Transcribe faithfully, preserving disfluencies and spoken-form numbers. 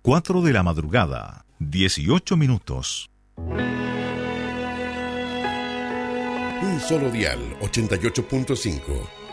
cuatro de la madrugada, dieciocho minutos. Un solo dial, ochenta y ocho punto cinco.